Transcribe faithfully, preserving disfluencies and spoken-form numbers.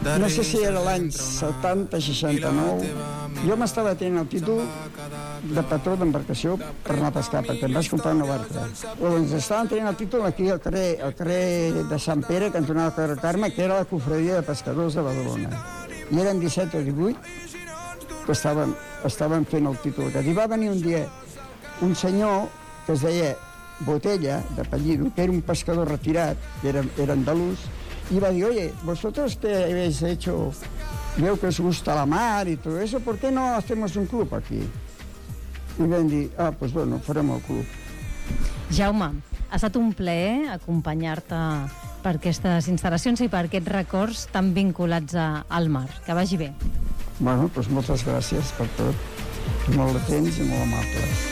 no sé si era l'any setanta seixanta-nou, jo m'estava tenint el títol de patró d'embarcació per anar a pescar, perquè em vaig comprar una barca. Doncs estàvem tenint el títol aquí al carrer, al carrer de Sant Pere, cantonada del carrer Carme, que era la confraria de pescadors de Badalona. I eren disset o divuit que estaven, estaven fent el títol. I va venir un dia un senyor que es deia Botella, d'apellido, que era un pescador retirat, que era, era andalús, y va a decir, oye, vosotros que habéis hecho, veo que os gusta la mar y todo eso, ¿por qué no hacemos un club aquí? I vam dir, ah, doncs pues bueno, farem el club. Jaume, ha estat un plaer acompanyar-te per aquestes instal·lacions i per aquests records tan vinculats a, al mar. Que vagi bé. Bueno, doncs moltes gràcies per tot. Molt atents i molt amables.